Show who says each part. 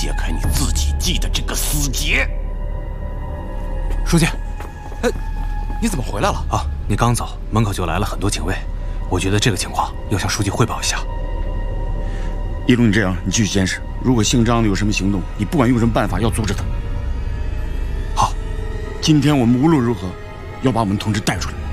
Speaker 1: 解开你自己系的这个死结。
Speaker 2: 书记，你怎么回来了？
Speaker 3: 啊，你刚走，门口就来了很多警卫。我觉得这个情况要向书记汇报一下。
Speaker 4: 一龙，你这样，你继续监视。如果姓张的有什么行动，你不管用什么办法，要阻止他。
Speaker 3: 好，
Speaker 4: 今天我们无论如何要把我们同志带出来。